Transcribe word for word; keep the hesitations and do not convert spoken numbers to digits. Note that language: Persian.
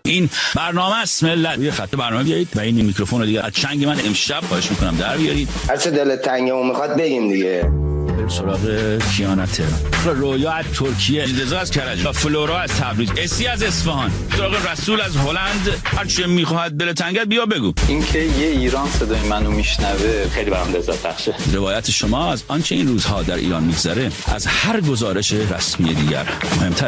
این برنامه است ملت. روی خط برنامه بیایید و این میکروفون رو دیگه از چنگ من امشب خواهش میکنم در بیارید. هر چه دلت تنگه و میخواد بگیم دیگه. سراغ کیانا تهران، رویا از ترکیه، رضا از کرج، فلورا از تبریز، اسی از اصفهان، سراغ رسول از هلند. هر چه میخواد دل تنگت بیا بگو. اینکه یه ایران صدای منو میشنوه خیلی برام لذت بخشه. روایت شما از آنچه این روزها در ایران میگذره از هر گزارش رسمی دیگر مهمتر.